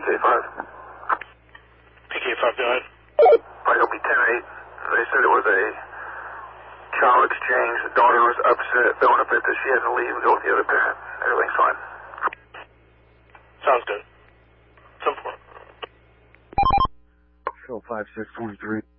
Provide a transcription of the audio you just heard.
PK5. PK5, go ahead. Vital be 10-8. They said it was a child exchange. The daughter was upset, throwing a fit that she had to leave and go with the other parent. Everything's fine. Sounds good. Some point. Show 5623.